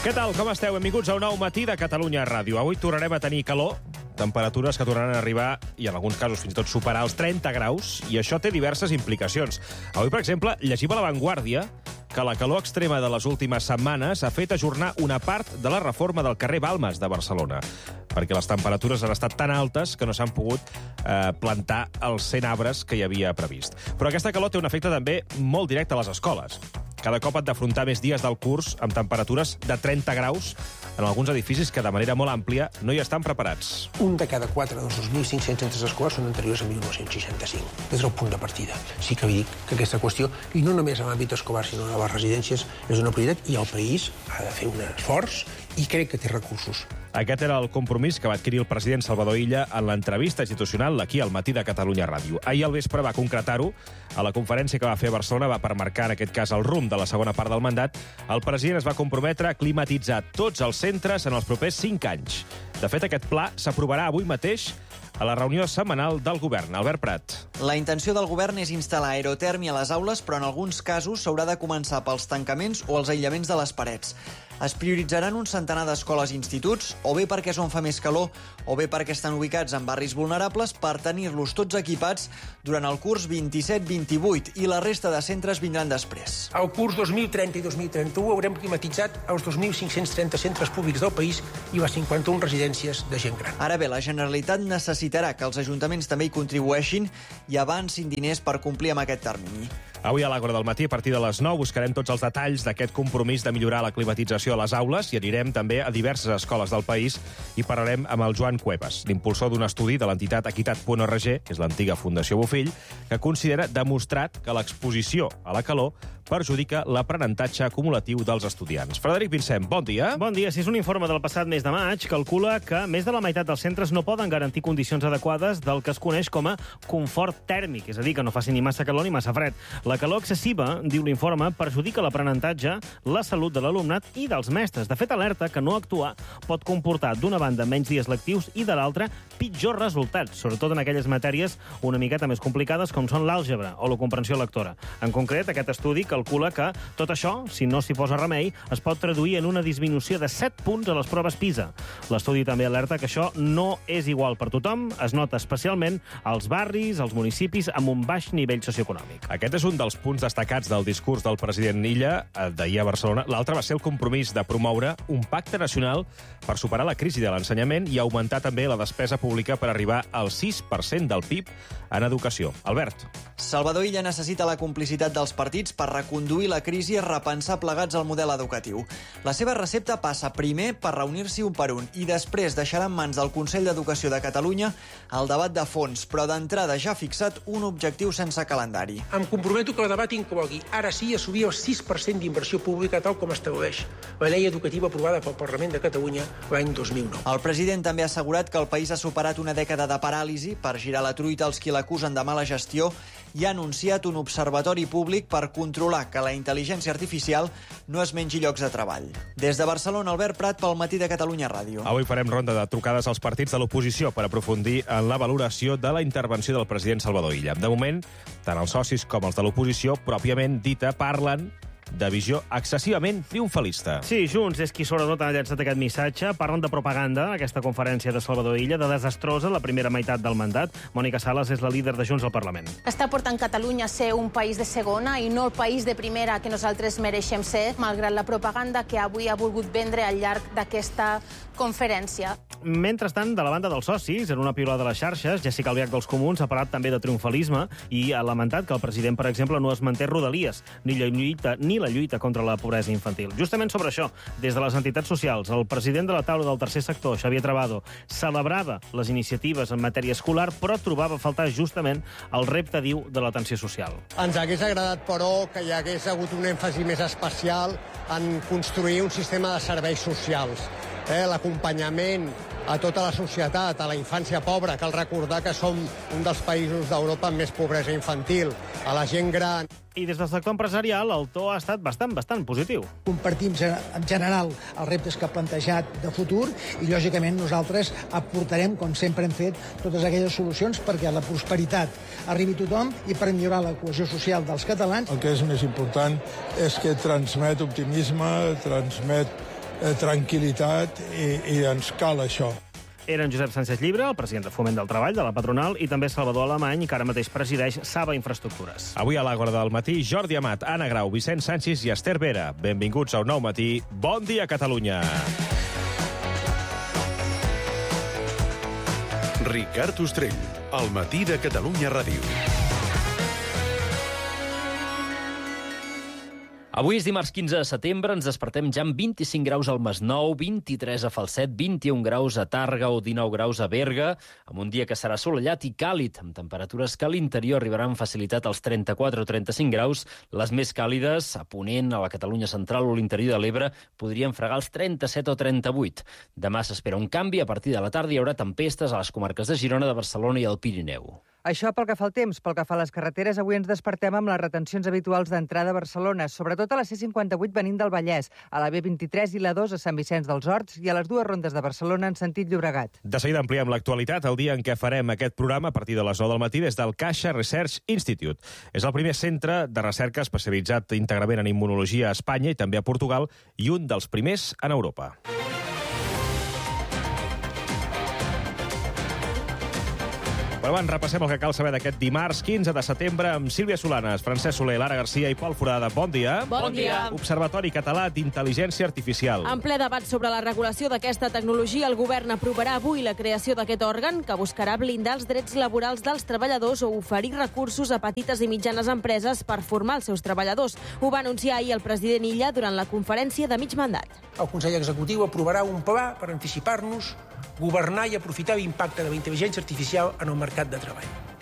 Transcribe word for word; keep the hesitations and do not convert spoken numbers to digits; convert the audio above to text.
Què tal, com esteu? Benvinguts a un nou matí de Catalunya Ràdio. Avui tornarem a tenir calor, temperatures que tornaran a arribar, i en alguns casos fins i tot superar els trenta graus, i això té diverses implicacions. Avui, per exemple, llegim a La Vanguardia que la calor extrema de les últimes setmanes ha fet ajornar una part de la reforma del carrer Balmes de Barcelona, perquè les temperatures han estat tan altes que no s'han pogut eh, plantar els cent arbres que hi havia previst. Però aquesta calor té un efecte també molt directe a les escoles. Cada cop han d'afrontar més dies del curs amb temperatures de trenta graus en alguns edificis que de manera molt àmplia no hi estan preparats. Un de cada quatre dels dos mil cinc-cents centres escolars són anteriors a dinou seixanta-cinc. És el punt de partida. Sí que dic que aquesta qüestió, i no només en l'àmbit escolar, sinó a les residències, és una prioritat i el país ha de fer un esforç i crec que té recursos. Aquest era el compromís que va adquirir el president Salvador Illa en l'entrevista institucional aquí al matí de Catalunya Ràdio. Ahir al vespre va concretar-ho. A la conferència que va fer a Barcelona va permarcar, en aquest cas, el rumb de la segona part del mandat. El president es va comprometre a climatitzar tots els centres en els propers cinc anys. De fet, aquest pla s'aprovarà avui mateix a la reunió setmanal del govern. Albert Prat. La intenció del govern és instal·lar aerotèrmia a les aules, però en alguns casos s'haurà de començar pels tancaments o els aïllaments de les parets. Es prioritzaran un centenar d'escoles i instituts, o bé perquè és on fa més calor, o bé perquè estan ubicats en barris vulnerables, per tenir-los tots equipats durant el curs vint-i-set vint-i-vuit, i la resta de centres vindran després. Al curs dos mil trenta i dos mil trenta-u haurem climatitzat els dos mil cinc-cents trenta centres públics del país i les cinquanta-una residències de gent gran. Ara bé, la Generalitat necessitarà que els ajuntaments també hi contribueixin i avancin diners per complir amb aquest termini. Avui a l'Àgora del matí, a partir de les nou, buscarem tots els detalls d'aquest compromís de millorar la climatització a les aules i anirem també a diverses escoles del país i parlarem amb el Joan Cuevas, l'impulsor d'un estudi de l'entitat equitat punt org, que és l'antiga Fundació Bofill, que considera demostrat que l'exposició a la calor perjudica l'aprenentatge acumulatiu dels estudiants. Frederic Vincent, bon dia. Bon dia. Si és un informe del passat mes de maig, calcula que més de la meitat dels centres no poden garantir condicions adequades del que es coneix com a confort tèrmic, és a dir, que no faci ni massa calor ni massa fred. La calor excessiva, diu l'informe, perjudica l'aprenentatge, la salut de l'alumnat i dels mestres. De fet, alerta que no actuar pot comportar, d'una banda, menys dies lectius i, de l'altra, pitjors resultats, sobretot en aquelles matèries una miqueta més complicades com són l'àlgebra o la comprensió lectora. En concret, aquest estudi calcula que tot això, si no s'hi posa remei, es pot traduir en una disminució de set punts a les proves PISA. L'estudi també alerta que això no és igual per tothom, es nota especialment als barris, als municipis amb un baix nivell socioeconòmic. Aquest és un dels punts destacats del discurs del president Illa d'ahir a Barcelona. L'altre va ser el compromís de promoure un pacte nacional per superar la crisi de l'ensenyament i augmentar també la despesa pública per arribar al sis per cent del P I B en educació. Albert. Salvador Illa necessita la complicitat dels partits per reconduir la crisi i repensar plegats el model educatiu. La seva recepta passa primer per reunir-s'hi un per un i després deixarà en mans del Consell d'Educació de Catalunya el debat de fons, però d'entrada ja ha fixat un objectiu sense calendari. Em comprometo que el debat inclogui, ara sí, assumir el sis per cent d'inversió pública tal com estableix la llei educativa aprovada pel Parlament de Catalunya l'any dos mil nou. El president també ha assegurat que el país ha superat una dècada de paràlisi per girar la truita als qui l'acusen de mala gestió i ha anunciat un observatori públic per controlar que la intel·ligència artificial no es mengi llocs de treball. Des de Barcelona, Albert Prat, pel matí de Catalunya Ràdio. Avui farem ronda de trucades als partits de l'oposició per aprofundir en la valoració de la intervenció del president Salvador Illa. De moment, tant els socis com els de l'oposició, pròpiament dita, parlen de visió excessivament triomfalista. Sí, Junts és qui sobretot ha llançat aquest missatge. Parlen de propaganda, aquesta conferència de Salvador Illa, de desastrosa la primera meitat del mandat. Mònica Sales és la líder de Junts al Parlament. Està portant Catalunya a ser un país de segona i no el país de primera que nosaltres mereixem ser, malgrat la propaganda que avui ha volgut vendre al llarg d'aquesta conferència. Mentrestant, de la banda dels socis, en una piulada de les xarxes, Jessica Albiach dels Comuns ha parlat també de triomfalisme i ha lamentat que el president, per exemple, no es manté Rodalies, ni la lluita, ni la lluita contra la pobresa infantil. Justament sobre això, des de les entitats socials, el president de la taula del tercer sector, Xavier Trabado, celebrava les iniciatives en matèria escolar, però trobava a faltar justament el repte, diu, de l'atenció social. Ens hagués agradat, però, que hi hagués hagut un èmfasi més especial en construir un sistema de serveis socials. Eh, l'acompanyament a tota la societat, a la infància pobra, cal recordar que som un dels països d'Europa amb més pobresa infantil, a la gent gran. I des del sector empresarial el to ha estat bastant, bastant positiu. Compartim en general els reptes que ha plantejat de futur i, lògicament, nosaltres aportarem, com sempre hem fet, totes aquelles solucions perquè la prosperitat arribi a tothom i per millorar la cohesió social dels catalans. El que és més important és que transmet optimisme, transmet eh, tranquil·litat i, i ens cal això. Eren Josep Sánchez Llibre, el president de Foment del Treball, de la patronal, i també Salvador Alemany, que ara mateix presideix Saba Infraestructures. Avui a l'Àgora del matí, Jordi Amat, Anna Grau, Vicent Sanchis i Esther Vera. Benvinguts a un nou matí. Bon dia, Catalunya! Ricard Ostrell, al matí de Catalunya Ràdio. Avui és dimarts quinze de setembre, ens despertem ja amb vint-i-cinc graus al Masnou, vint-i-tres a Falset, vint-i-un graus a Tàrrega o dinou graus a Berga, amb un dia que serà assolellat i càlid, amb temperatures que a l'interior arribaran amb facilitat als trenta-quatre o trenta-cinc graus. Les més càlides, a Ponent, a la Catalunya central o l'interior de l'Ebre, podrien fregar els trenta-set o trenta-vuit. Demà s'espera un canvi, a partir de la tarda hi haurà tempestes a les comarques de Girona, de Barcelona i el Pirineu. Això pel que fa al temps. Pel que fa a les carreteres, avui ens despertem amb les retencions habituals d'entrada a Barcelona, sobretot a la C cinquanta-vuit venint del Vallès, a la B vint-i-tres i la dos a Sant Vicenç dels Horts i a les dues rondes de Barcelona en sentit Llobregat. De seguida ampliem l'actualitat el dia en què farem aquest programa a partir de les nou del matí des del Caixa Research Institute. És el primer centre de recerca especialitzat íntegrament en immunologia a Espanya i també a Portugal i un dels primers en Europa. Però abans repassem el que cal saber d'aquest dimarts quinze de setembre amb Sílvia Solanes, Francesc Soler, Lara Garcia i Pol Forada. Bon dia. Bon dia. Observatori Català d'Intel·ligència Artificial. En ple debat sobre la regulació d'aquesta tecnologia, el govern aprovarà avui la creació d'aquest òrgan que buscarà blindar els drets laborals dels treballadors o oferir recursos a petites i mitjanes empreses per formar els seus treballadors. Ho va anunciar ahir el president Illa durant la conferència de mig mandat. El Consell Executiu aprovarà un pla per anticipar-nos, governar i aprofitar l'impacte de la intel·ligència artificial en el mercat de treball.